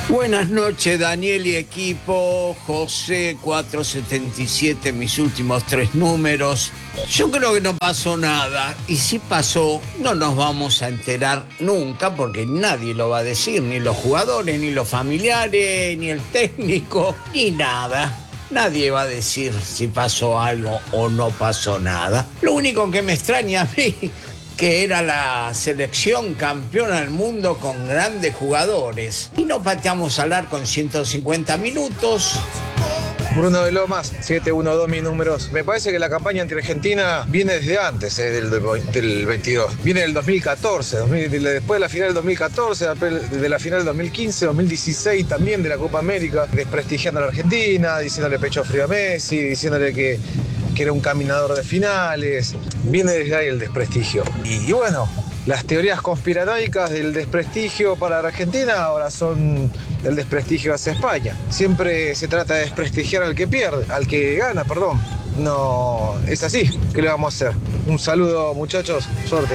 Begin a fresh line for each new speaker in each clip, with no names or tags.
Buenas noches, Daniel y equipo. José 477, mis últimos 3 números. Yo creo que no pasó nada, y si pasó, no nos vamos a enterar nunca, porque nadie lo va a decir, ni los jugadores, ni los familiares, ni el técnico, ni nada. Nadie va a decir si pasó algo o no pasó nada. Lo único que me extraña a mí, que era la selección campeona del mundo con grandes jugadores, y no pateamos al arco en 150 minutos.
Bruno de Lomas, 712 mis números. Me parece que la campaña anti Argentina viene desde antes del 22. Viene del 2014, después de la final del 2014, de la final del 2015, 2016 también de la Copa América, desprestigiando a la Argentina, diciéndole pecho frío a Messi, diciéndole que era un caminador de finales. Viene desde ahí el desprestigio. Y bueno, las teorías conspiranoicas del desprestigio para la Argentina ahora son del desprestigio hacia España. Siempre se trata de desprestigiar al que pierde, al que gana, perdón. No, es así. ¿Qué le vamos a hacer? Un saludo, muchachos. Suerte.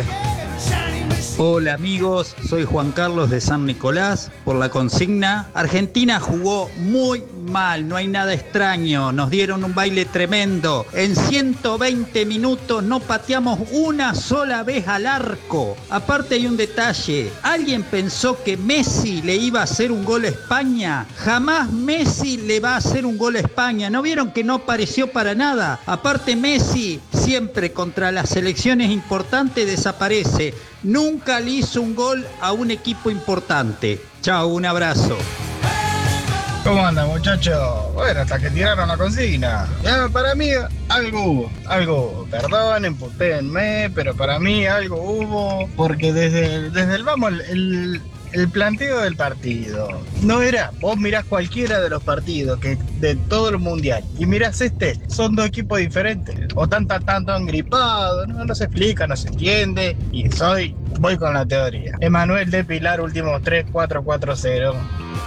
Hola amigos, soy Juan Carlos de San Nicolás. Por la consigna, Argentina jugó muy mal, no hay nada extraño, nos dieron un baile tremendo. En 120 minutos no pateamos una sola vez al arco. Aparte hay un detalle, ¿alguien pensó que Messi le iba a hacer un gol a España? Jamás Messi le va a hacer un gol a España, ¿no vieron que no pareció para nada? Aparte Messi siempre contra las selecciones importantes desaparece. Nunca le hizo un gol a un equipo importante. Chao, un abrazo.
¿Cómo andan, muchachos? Bueno, hasta que tiraron la consigna. Ya, para mí algo hubo. Perdonen, putéenme, pero para mí algo hubo. Porque desde el vamos, el planteo del partido no era, vos mirás cualquiera de los partidos que de todo el mundial y mirás son dos equipos diferentes, o tanto engripados, no se explica, no se entiende, y voy con la teoría. Emanuel de Pilar, últimos 3-4-4-0.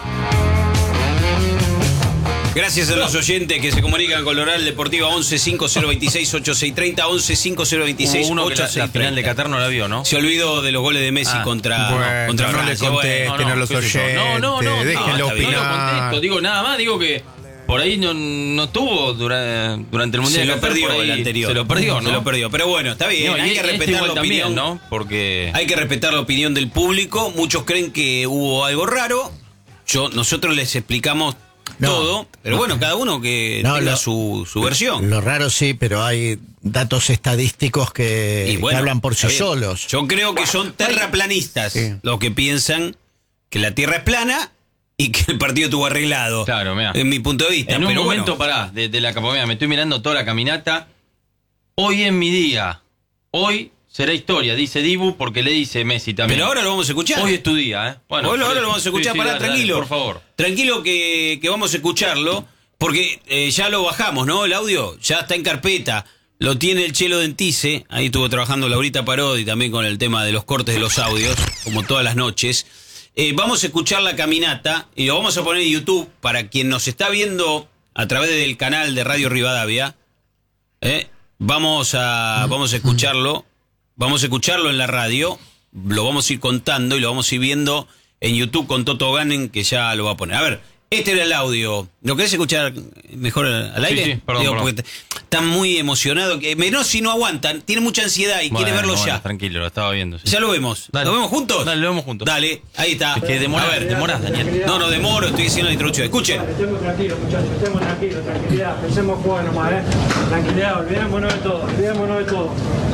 Gracias a los oyentes que se comunican con la Oral Deportiva 11 5026 8630 11 5026
uno que la
8630.
final de Qatar no la vio, ¿no?
Se olvidó de los goles de Messi contra
no
Francia.
le contesten a los oyentes. Déjenlo opinar.
No lo contesto, digo nada más, digo que por ahí no estuvo durante el Mundial.
Se lo perdió el anterior.
Se lo perdió, ¿no?
Se lo perdió. Pero bueno, está bien, hay que respetar la opinión,
¿no? Porque
hay que respetar la opinión del público. Muchos creen que hubo algo raro. Nosotros les explicamos todo, pero bueno, cada uno que tenga su versión.
Lo raro sí, pero hay datos estadísticos que hablan por sí solos.
Yo creo que son terraplanistas los que piensan que la Tierra es plana y que el partido estuvo arreglado.
Claro, mira.
En mi punto de vista.
En un momento, de la campaña, me estoy mirando toda la caminata. Hoy es mi día. Hoy será historia, dice Dibu, porque le dice Messi también.
Pero ahora lo vamos a escuchar.
Hoy es tu día, ¿eh?
Bueno, ahora lo vamos a escuchar. Dale, tranquilo.
Dale, por favor.
Tranquilo que vamos a escucharlo, porque ya lo bajamos, ¿no? El audio ya está en carpeta. Lo tiene el Chelo Dentice. Ahí estuvo trabajando Laurita Parodi también con el tema de los cortes de los audios, como todas las noches. Vamos a escuchar la caminata y lo vamos a poner en YouTube para quien nos está viendo a través del canal de Radio Rivadavia. Vamos a escucharlo. Vamos a escucharlo en la radio, lo vamos a ir contando y lo vamos a ir viendo en YouTube con Toto Ganen, que ya lo va a poner. A ver, este era el audio. ¿Lo querés escuchar mejor al aire?
Sí, perdón.
Porque están muy emocionados. Menos si no aguantan, tienen mucha ansiedad y quieren verlo ya.
Tranquilo, lo estaba viendo. Sí.
Ya lo vemos.
Dale.
¿Lo vemos juntos?
Dale, lo vemos juntos.
Dale, ahí está.
Es que demoras, Daniel.
No demoro, estoy haciendo la introducción. Escuchen.
Estemos tranquilos, muchachos, estemos tranquilos, tranquilidad. Pensemos jugar nomás, Tranquilidad, olvidémonos de todo,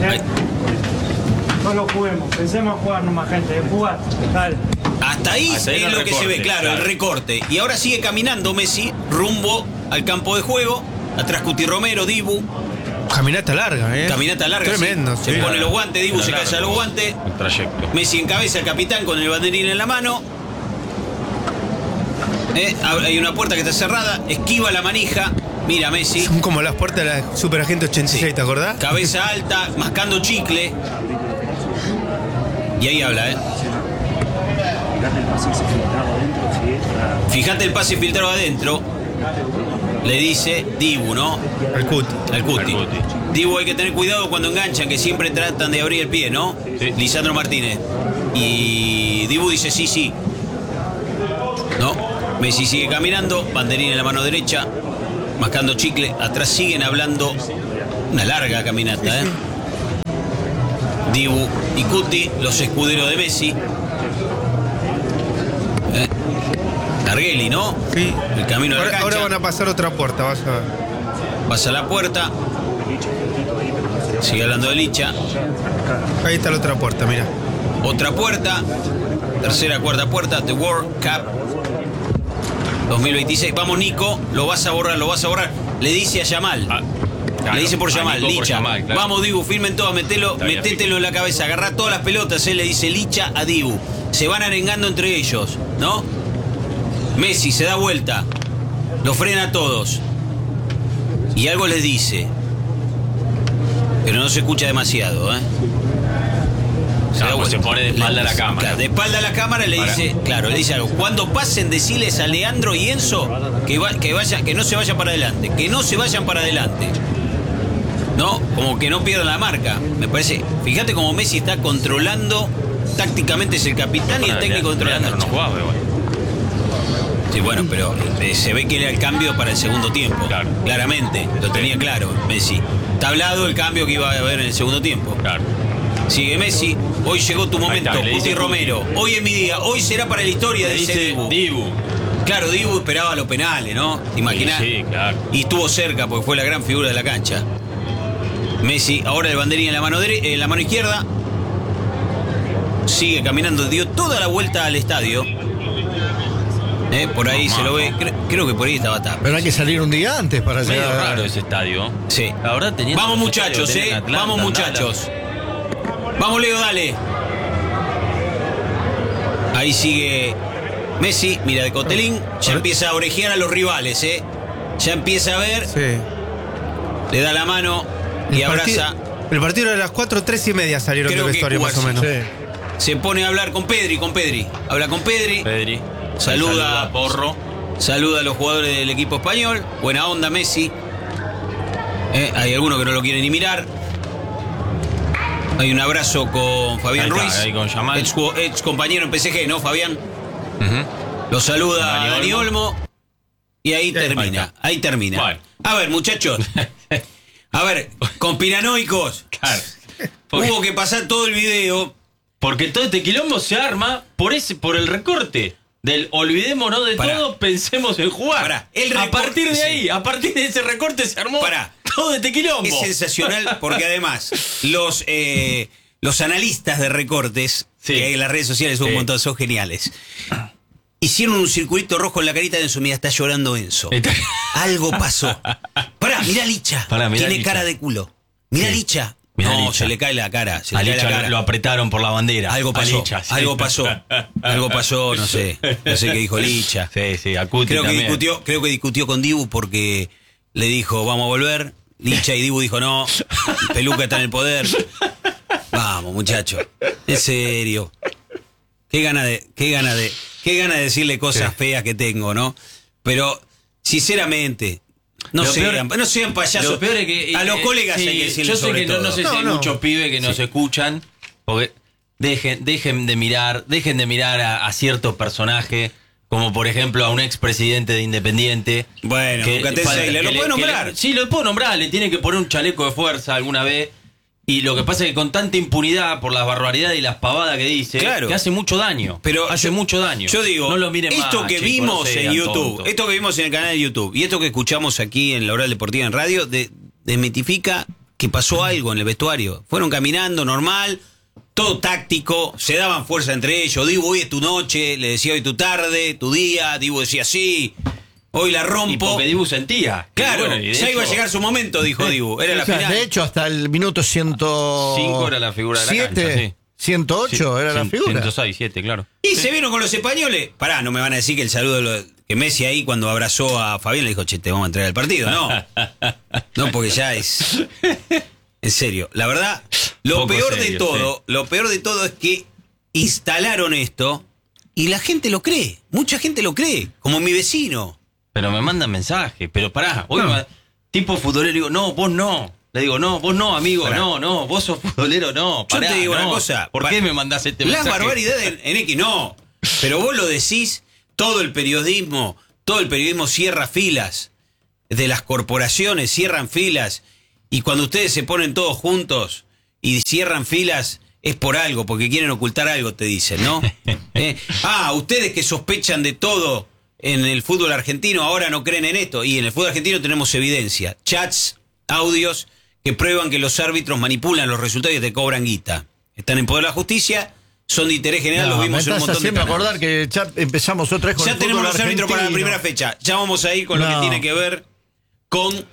No lo juguemos, pensemos jugar nomás, gente, jugar, dale.
Hasta ahí es lo
recorte,
que se ve, claro, el recorte. Y ahora sigue caminando Messi rumbo al campo de juego. Atrás Cuti Romero, Dibu.
Caminata larga,
Caminata larga.
Tremendo.
Se pone los guantes, Dibu se calla los guantes.
El trayecto.
Messi encabeza al capitán con el banderín en la mano. Hay una puerta que está cerrada, esquiva la manija. Mira Messi.
Son como las puertas de la Superagente 86, ¿te acordás?
Cabeza alta, mascando chicle. Y ahí habla, Fíjate el pase filtrado adentro. Le dice Dibu, ¿no?
Al Cuti.
Dibu, hay que tener cuidado cuando enganchan, que siempre tratan de abrir el pie, ¿no?
Sí.
Lisandro Martínez. Y Dibu dice sí. ¿No? Messi sigue caminando, banderín en la mano derecha, mascando chicle. Atrás siguen hablando. Una larga caminata, ¿eh? Dibu y Cuti, los escuderos de Messi. Arguelli, ¿no?
Sí.
El camino de la cancha.
Ahora van a pasar otra puerta, vas a ver.
Pasa la puerta. Sigue hablando de Licha.
Ahí está la otra puerta, mira.
Otra puerta. Tercera, cuarta puerta. The World Cup 2026. Vamos, Nico. Lo vas a borrar. Le dice a Yamal.
Claro,
le dice por Yamal,
Nico
Licha.
Por Yamal, claro.
Vamos, Dibu, filmen todo, metételo en la cabeza. Agarrá todas las pelotas, le dice Licha a Dibu. Se van arengando entre ellos, ¿no? Messi se da vuelta. Lo frena a todos. Y algo les dice. Pero no se escucha demasiado, ¿eh?
Se pone de espalda a la cámara.
Claro, de espalda a la cámara le dice algo. Cuando pasen, deciles a Leandro y Enzo que no se vayan para adelante. Que no se vayan para adelante. ¿No? Como que no pierdan la marca. Me parece. Fíjate cómo Messi está controlando. Tácticamente es el capitán y el técnico controlando.
No jugaba, igual.
Sí, bueno, pero se ve que era el cambio para el segundo tiempo.
Claro.
Claramente. Lo tenía claro, Messi. Tablado el cambio que iba a haber en el segundo tiempo.
Claro.
Sigue Messi. Hoy llegó tu momento, Cuti Romero. Hoy es mi día. Hoy será para la historia, dice Dibu. Claro, Dibu esperaba los penales, ¿no? ¿Te imaginás?
Sí, claro.
Y estuvo cerca porque fue la gran figura de la cancha. Messi, ahora el banderín en la mano izquierda. Sigue caminando, dio toda la vuelta al estadio. Por ahí se lo ve, creo que por ahí estaba tapado.
Pero hay que salir un día antes para
Medio
llegar.
raro ese estadio.
Sí.
La verdad,
vamos muchachos, vamos muchachos. Vamos, Leo, dale. Ahí sigue Messi, mira de Cotelín. Ya empieza a orejear a los rivales, Ya empieza a ver.
Sí.
Le da la mano y abraza.
El partido era a las 4, 3:30 salieron del vestuario, más o menos.
Sí.
Se pone a hablar con Pedri. Habla con Pedri. Saluda
a Porro.
Saluda a los jugadores del equipo español. Buena onda, Messi. Hay algunos que no lo quieren ni mirar. Hay un abrazo con Fabián Ruiz.
Ahí con Yamal.
Ex compañero en PSG, ¿no, Fabián? Lo saluda Dani Olmo. Y ahí termina. Bueno. A ver, muchachos. A ver, conspiranoicos.
Claro.
Hubo que pasar todo el video.
Porque todo este quilombo se arma por el recorte. Del olvidémonos de todo, pensemos en jugar. A partir de ahí, a partir de ese recorte se armó todo este quilombo.
Es sensacional porque además los analistas de recortes que hay en las redes sociales un montón, son geniales. Hicieron un circulito rojo en la carita de Enzo. Mira, está llorando Enzo. Algo pasó. Mirá Licha. Tiene Licha. Cara de culo. Mirá Licha.
Mirá
no,
Licha.
se le cae la cara.
A Licha lo apretaron por la bandera.
Algo pasó.
Licha, sí.
Algo pasó, no sé. No sé qué dijo Licha.
Sí, a Cuti también.
Creo que discutió con Dibu porque le dijo, vamos a volver. Licha y Dibu dijo, no, Peluca está en el poder. Vamos, muchacho. En serio. Qué gana de decirle cosas feas que tengo, ¿no? Pero, sinceramente, no sean payasos.
Lo peor es que
a los colegas hay que decirles.
Yo sé que no sé si hay muchos pibes que nos escuchan, porque dejen de mirar a ciertos personajes, como por ejemplo a un expresidente de Independiente.
Bueno, ¿lo puedo nombrar?
Sí, lo puedo nombrar, le tienen que poner un chaleco de fuerza alguna vez. Y lo que pasa es que con tanta impunidad por las barbaridades y las pavadas que dice, que hace mucho daño.
Pero
hace mucho daño.
Yo digo,
no lo miren
esto
más,
que
chicos,
vimos
no
en
sean
YouTube,
tontos.
esto que vimos en el canal de YouTube y esto que escuchamos aquí en la Oral Deportiva en radio, desmitifica que pasó algo en el vestuario. Fueron caminando normal, todo táctico, se daban fuerza entre ellos. Dibu, hoy es tu noche, le decía hoy tu tarde, tu día. Dibu decía sí. Hoy la rompo.
Y porque Dibu sentía.
Claro,
bueno,
ya iba a llegar su momento, dijo Dibu. Era la final.
De hecho, hasta el minuto 105
era la figura de la cancha, sí.
108 era la figura.
106, 7, claro.
Y se vieron con los españoles. No me van a decir que el saludo que Messi ahí cuando abrazó a Fabián le dijo, che, te vamos a entregar el partido. No. No, porque ya es. En serio. La verdad, lo peor de todo es que instalaron esto y la gente lo cree. Mucha gente lo cree. Como mi vecino.
Pero me mandan mensajes, pero tipo futbolero, digo, no, vos no. Le digo, no, vos no, amigo, no, vos sos futbolero, no.
Yo te digo una cosa.
¿Por qué me mandás este mensaje?
Las barbaridades en X no. Pero vos lo decís todo el periodismo cierra filas de las corporaciones, cierran filas, y cuando ustedes se ponen todos juntos y cierran filas es por algo, porque quieren ocultar algo, te dicen, ¿no? Ustedes que sospechan de todo en el fútbol argentino ahora no creen en esto, y en el fútbol argentino tenemos evidencia, chats, audios que prueban que los árbitros manipulan los resultados y te cobran guita. Están en poder de la justicia, son de interés general, los vimos en un montón de canales.
Acordar que ya empezamos otra vez con
ya
el
tenemos los
argentino.
árbitros para la primera fecha. Ya vamos a ir con lo que tiene que ver con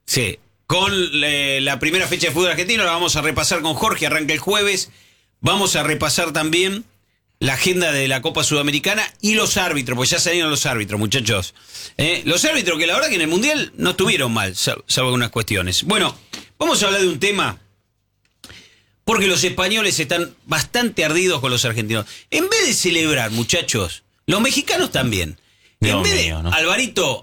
la primera fecha de fútbol argentino. La vamos a repasar con Jorge, arranca el jueves. Vamos a repasar también la agenda de la Copa Sudamericana y los árbitros, pues ya salieron los árbitros, muchachos. Los árbitros que la verdad que en el Mundial no estuvieron mal, salvo algunas cuestiones. Bueno, vamos a hablar de un tema, porque los españoles están bastante ardidos con los argentinos. En vez de celebrar, muchachos, los mexicanos también. En vez de Alvarito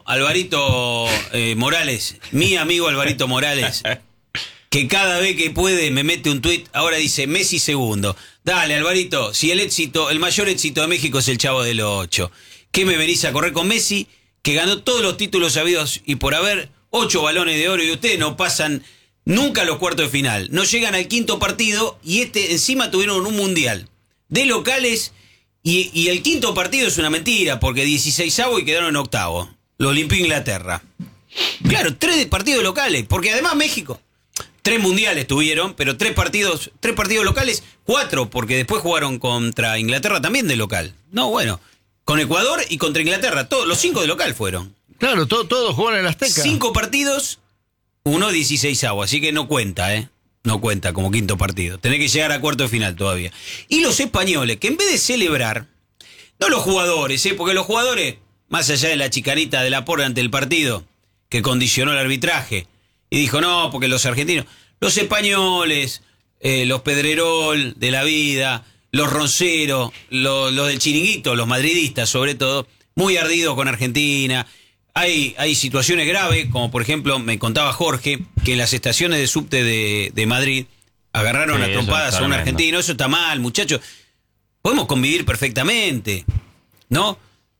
Morales, mi amigo Alvarito Morales, que cada vez que puede me mete un tuit, ahora dice Messi segundo. Dale, Alvarito, si el mayor éxito de México es el Chavo del 8. ¿Qué me venís a correr con Messi, que ganó todos los títulos habidos y por haber, 8 balones de oro, y ustedes no pasan nunca a los cuartos de final? No llegan al quinto partido y encima tuvieron un mundial de locales y el quinto partido es una mentira, porque 16avo y quedaron en octavo. Lo limpió Inglaterra. Claro, 3 partidos locales, porque además México 3 mundiales tuvieron, pero 3 partidos locales, 4, porque después jugaron contra Inglaterra también de local. No, bueno, con Ecuador y contra Inglaterra, los 5 de local fueron.
Claro, todos jugaron en el Azteca.
5 partidos, 1 16avo, así que no cuenta, no cuenta como quinto partido. Tenés que llegar a cuarto de final todavía. Y los españoles, que en vez de celebrar, no los jugadores, porque los jugadores, más allá de la chicanita de Laporte ante el partido, que condicionó el arbitraje, y dijo, no, porque los argentinos, los españoles, los Pedrerol de la vida, los Roncero, los del Chiringuito, los madridistas sobre todo, muy ardidos con Argentina. Hay situaciones graves, como por ejemplo, me contaba Jorge, que en las estaciones de subte de Madrid agarraron a trompadas a un argentino. Eso está mal, muchachos. Podemos convivir perfectamente, ¿no?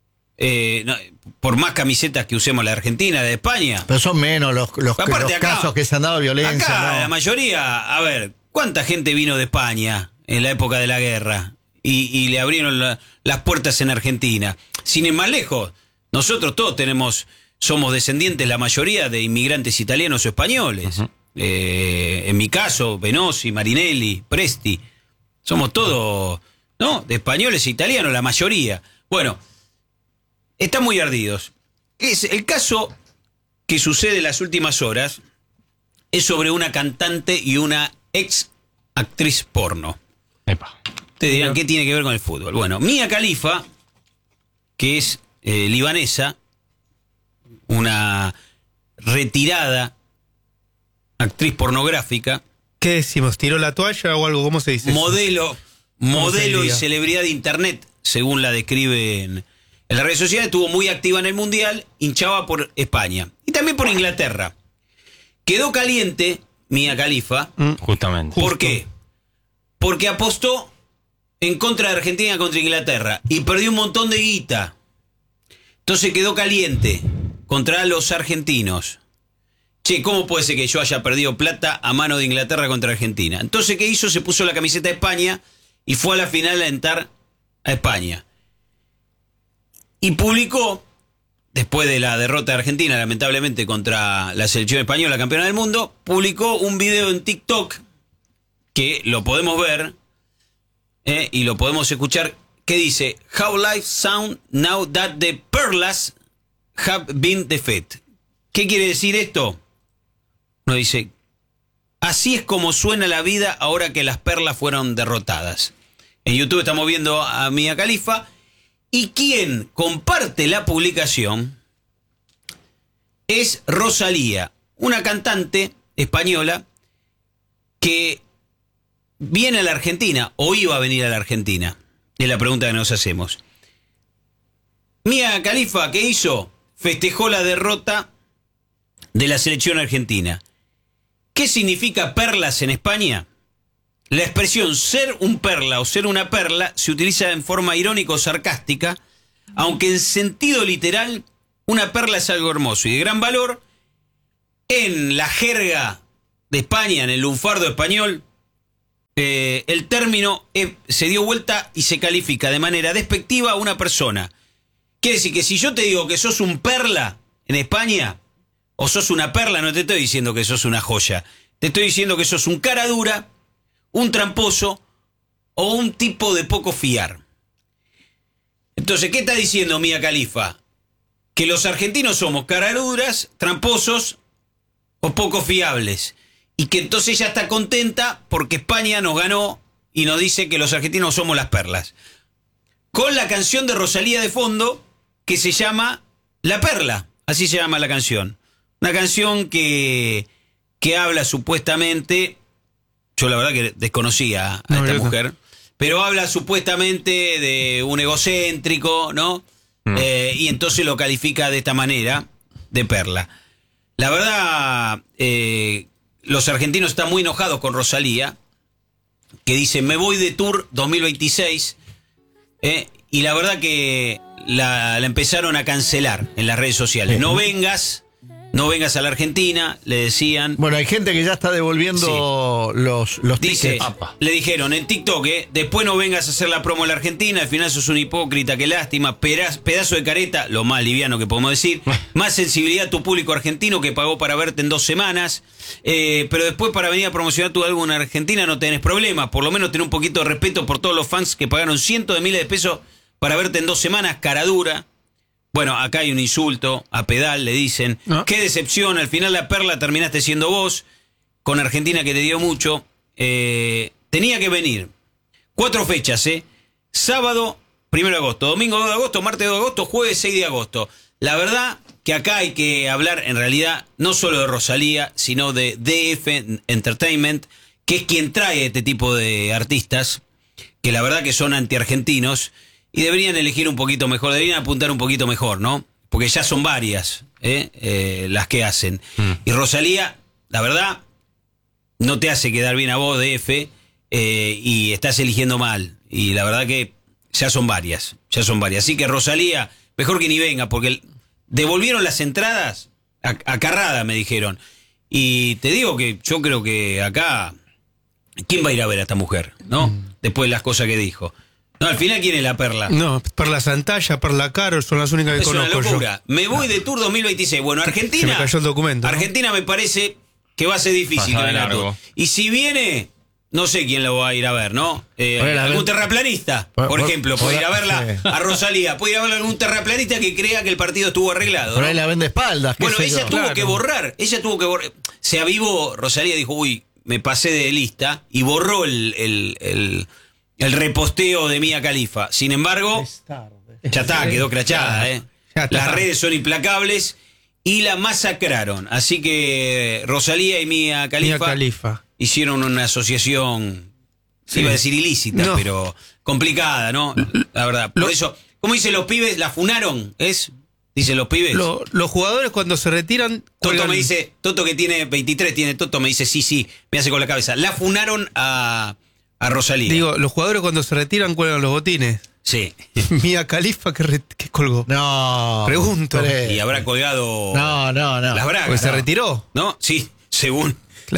Por más camisetas que usemos la Argentina, de España.
Pero son menos los casos que se han dado de violencia.
Acá,
¿no?
La mayoría, a ver, ¿cuánta gente vino de España en la época de la guerra? Y le abrieron las puertas en Argentina. Sin ir más lejos, nosotros todos somos descendientes, la mayoría, de inmigrantes italianos o españoles. Uh-huh. En mi caso, Venosi, Marinelli, Presti. Somos todos, ¿no? De españoles e italianos, la mayoría. Bueno, están muy ardidos. El caso que sucede en las últimas horas es sobre una cantante y una ex actriz porno.
Epa.
Te dirán, ¿qué tiene que ver con el fútbol? Bueno, Mia Khalifa, que es libanesa, una retirada actriz pornográfica.
¿Qué decimos? ¿Tiró la toalla o algo? ¿Cómo se dice?
Modelo y celebridad de internet, según la describen en las redes sociales. Estuvo muy activa en el Mundial, hinchaba por España y también por Inglaterra. Quedó caliente Mia Khalifa.
Justamente.
¿Por qué? Porque apostó en contra de Argentina contra Inglaterra y perdió un montón de guita. Entonces quedó caliente contra los argentinos. Che, ¿cómo puede ser que yo haya perdido plata a mano de Inglaterra contra Argentina? Entonces, ¿qué hizo? Se puso la camiseta de España y fue a la final a alentar a España. Y publicó, después de la derrota de Argentina, lamentablemente, contra la selección española, campeona del mundo, publicó un video en TikTok, que lo podemos ver y lo podemos escuchar, que dice: How life sound now that the perlas have been defeated. ¿Qué quiere decir esto? Nos dice: así es como suena la vida ahora que las perlas fueron derrotadas. En YouTube estamos viendo a Mia Khalifa, y quien comparte la publicación es Rosalía, una cantante española que viene a la Argentina, o iba a venir a la Argentina. Es la pregunta que nos hacemos. Mia Khalifa, ¿qué hizo? Festejó la derrota de la selección argentina. ¿Qué significa perlas en España? La expresión ser un perla o ser una perla se utiliza en forma irónica o sarcástica aunque en sentido literal, una perla es algo hermoso y de gran valor. En la jerga de España, en el lunfardo español, el término se dio vuelta y se califica de manera despectiva a una persona. Quiere decir que si yo te digo que sos un perla en España, o sos una perla, no te estoy diciendo que sos una joya. Te estoy diciendo que sos un cara dura, un tramposo o un tipo de poco fiar. Entonces, ¿qué está diciendo Mia Khalifa? Que los argentinos somos caraduras, tramposos o poco fiables. Y que entonces ella está contenta porque España nos ganó y nos dice que los argentinos somos las perlas. Con la canción de Rosalía de fondo que se llama La Perla. Así se llama la canción. Una canción que habla supuestamente... Yo la verdad que desconocía a esta mujer. Pero habla supuestamente de un egocéntrico, ¿no? Y entonces lo califica de esta manera, de perla. La verdad, los argentinos están muy enojados con Rosalía, que dice, me voy de tour 2026, y la verdad que la empezaron a cancelar en las redes sociales. No vengas a la Argentina, le decían.
Bueno, hay gente que ya está devolviendo los
dice,
tickets.
le dijeron en TikTok, después no vengas a hacer la promo en la Argentina, al final sos un hipócrita, qué lástima, pedazo de careta, lo más liviano que podemos decir, más sensibilidad a tu público argentino que pagó para verte en 2 semanas, pero después para venir a promocionar tu álbum en Argentina no tenés problema, por lo menos ten un poquito de respeto por todos los fans que pagaron cientos de miles de pesos para verte en 2 semanas, cara dura. Bueno, acá hay un insulto, a pedal le dicen, qué decepción, al final la perla terminaste siendo vos, con Argentina que te dio mucho, tenía que venir, 4 fechas, sábado 1 de agosto, domingo 2 de agosto, martes 2 de agosto, jueves 6 de agosto. La verdad que acá hay que hablar en realidad no solo de Rosalía, sino de DF Entertainment, que es quien trae este tipo de artistas, que la verdad que son antiargentinos, y deberían elegir un poquito mejor, deberían apuntar un poquito mejor, ¿no? Porque ya son varias las que hacen. Y Rosalía, la verdad, no te hace quedar bien a vos, DF, y estás eligiendo mal. Y la verdad que ya son varias. Así que Rosalía, mejor que ni venga, porque devolvieron las entradas a carrada, me dijeron. Y te digo que yo creo que acá, ¿quién va a ir a ver a esta mujer, no? Después de las cosas que dijo. No, al final, ¿quién es la perla?
No, Perla Santalla, Perla Caro, son las únicas que conozco.
Es una locura. Me voy de tour 2026. Bueno, Argentina.
Se me cayó el documento.
Argentina me parece que va a ser difícil. Y si viene, no sé quién lo va a ir a ver, ¿no? Algún terraplanista, por ejemplo, puede ir a verla a Rosalía. Puede ir a verla a algún terraplanista que crea que el partido estuvo arreglado.
Por ahí la vende espaldas.
Bueno, ella tuvo que borrar. Se avivó. Rosalía dijo, uy, me pasé de lista y borró el reposteo de Mia Khalifa. Sin embargo, ya está, quedó crachada, Las redes son implacables y la masacraron. Así que Rosalía y Mia Khalifa hicieron una asociación, iba a decir ilícita, pero complicada, ¿no? La verdad. Por eso, como dicen los pibes, la funaron, dicen los pibes.
Los jugadores cuando se retiran...
Toto me dice, Toto que tiene 23, Toto me dice, sí, me hace con la cabeza. La funaron a Rosalía.
Digo, los jugadores cuando se retiran cuelgan los botines.
Sí.
Mia Khalifa que colgó.
No.
Pregunto.
Y habrá colgado
No.
las bragas.
Pues se retiró.
¿No? Sí, según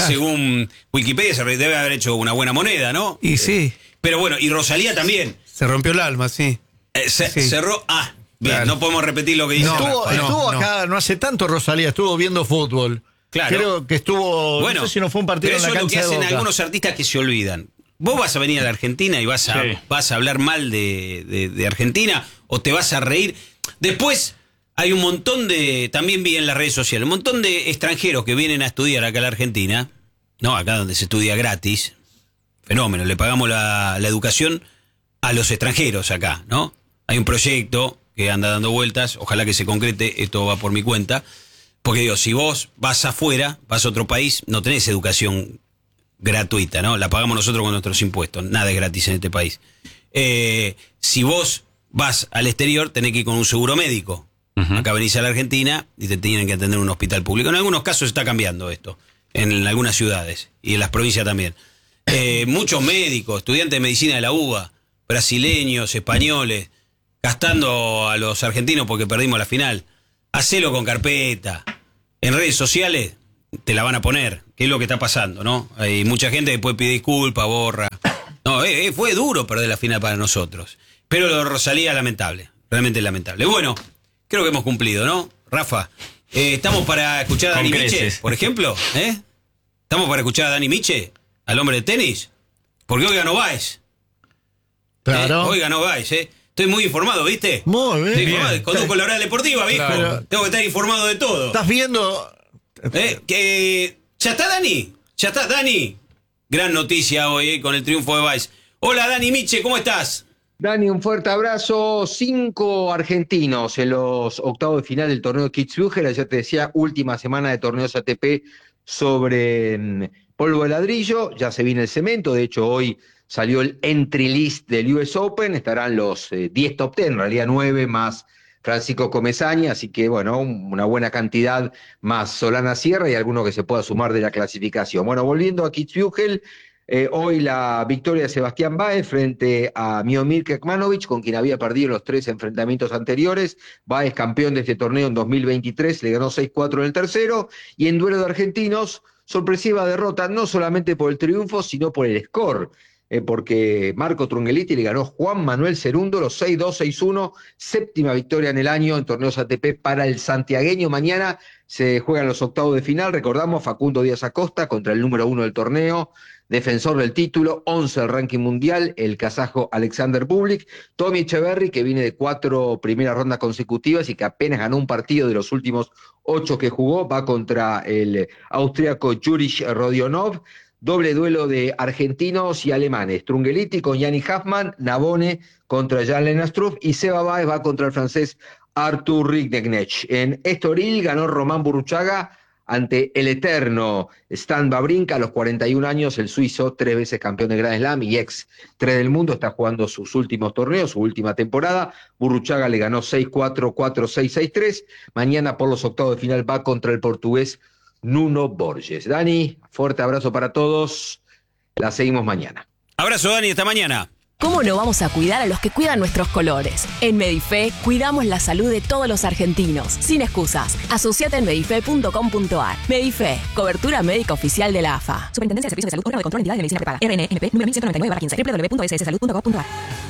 Wikipedia debe haber hecho una buena moneda, ¿no?
Y sí.
Pero bueno, y Rosalía también.
Se rompió el alma, sí.
Cerró. Bien, claro. No podemos repetir lo que dice.
Estuvo acá no hace tanto Rosalía, estuvo viendo fútbol. Claro. Creo que estuvo.
Bueno,
no sé si no fue un partido en la cancha.
Eso es lo que hacen algunos artistas que se olvidan. Vos vas a venir a la Argentina y vas a hablar mal de Argentina o te vas a reír. Después hay un montón también vi en las redes sociales, un montón de extranjeros que vienen a estudiar acá a la Argentina, no, acá donde se estudia gratis, fenómeno, le pagamos la educación a los extranjeros acá, ¿no? Hay un proyecto que anda dando vueltas, ojalá que se concrete, esto va por mi cuenta, porque digo, si vos vas afuera, vas a otro país, no tenés educación gratuita, ¿no? La pagamos nosotros con nuestros impuestos. Nada es gratis en este país. Si vos vas al exterior, tenés que ir con un seguro médico. Acá venís a la Argentina y te tienen que atender en un hospital público. En algunos casos está cambiando esto. En algunas ciudades. Y en las provincias también. Muchos médicos, estudiantes de medicina de la UBA, brasileños, españoles, gastando a los argentinos porque perdimos la final. Hacelo con carpeta. En redes sociales te la van a poner, que es lo que está pasando, ¿no? Hay mucha gente que después pide disculpas, borra. No, fue duro perder la final para nosotros. Pero lo de Rosalía, lamentable. Realmente lamentable. Bueno, creo que hemos cumplido, ¿no? Rafa, ¿estamos para escuchar a Dani Miche, por ejemplo? ¿Estamos para escuchar a Dani Miche, al hombre de tenis? Porque hoy ganó Báez.
Claro.
Hoy ganó Báez, Estoy muy informado, ¿viste?
Muy bien.
Estoy informado. Conduzco la hora deportiva, viejo. Claro. Tengo que estar informado de todo.
¿Estás viendo?
¿Ya está Dani? ¿Ya está Dani? Gran noticia hoy, con el triunfo de Báez. Hola, Dani Miche, ¿cómo estás?
Dani, un fuerte abrazo. 5 argentinos en los octavos de final del torneo de Kitzbühel. Ya te decía, última semana de torneos ATP sobre polvo de ladrillo. Ya se viene el cemento. De hecho, hoy salió el entry list del US Open. Estarán los 10 top 10, en realidad 9 más Francisco Comesaña. Así que, bueno, una buena cantidad más Solana Sierra y alguno que se pueda sumar de la clasificación. Bueno, volviendo a Kitzbühel. Hoy la victoria de Sebastián Báez frente a Miomir Kekmanovic, con quien había perdido los 3 enfrentamientos anteriores. Báez, campeón de este torneo en 2023, le ganó 6-4 en el tercero. Y en duelo de argentinos, sorpresiva derrota, no solamente por el triunfo, sino por el score. Porque Marco Trungelliti le ganó Juan Manuel Cerundo los 6-2, 6-1, 7ª victoria en el año en torneos ATP para el santiagueño. Mañana se juegan los octavos de final, recordamos, Facundo Díaz Acosta contra el número 1 del torneo, defensor del título, 11 del ranking mundial, el kazajo Alexander Bublik. Tommy Echeverry, que viene de 4 primeras rondas consecutivas y que apenas ganó un partido de los últimos 8 que jugó, va contra el austríaco Jurij Rodionov. Doble duelo de argentinos y alemanes. Trungelliti con Yanni Hoffmann, Navone contra Jan-Lennard Struff y Seba Báez va contra el francés Arthur Rincknecht. En Estoril ganó Román Burruchaga ante el eterno Stan Wawrinka a los 41 años, el suizo, 3 veces campeón de Grand Slam y ex 3 del mundo, está jugando sus últimos torneos, su última temporada. Burruchaga le ganó 6-4, 4-6, 6-3. Mañana por los octavos de final va contra el portugués Nuno Borges. Dani, fuerte abrazo para todos. La seguimos mañana.
Abrazo, Dani, hasta mañana.
¿Cómo no vamos a cuidar a los que cuidan nuestros colores? En Medife cuidamos la salud de todos los argentinos, sin excusas. Asociate en medife.com.ar. Medife, cobertura médica oficial de la AFA.
Superintendencia de Servicios de Salud, órgano de control entidad de medicina prepaga. RNMP número 1199/15. www.sssalud.gov.ar.